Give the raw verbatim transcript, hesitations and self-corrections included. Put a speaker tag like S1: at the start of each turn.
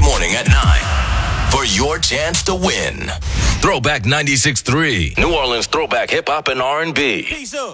S1: morning at nine for your chance to win. Throwback ninety-six point three. New Orleans throwback hip hop and R and B.
S2: Peace up.